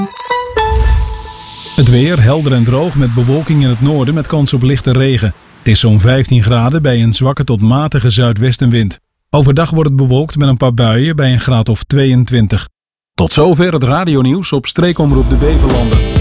Het weer helder en droog met bewolking in het noorden met kans op lichte regen. Het is zo'n 15 graden bij een zwakke tot matige zuidwestenwind. Overdag wordt het bewolkt met een paar buien bij een graad of 22. Tot zover het radionieuws op Streekomroep de Beverlanden.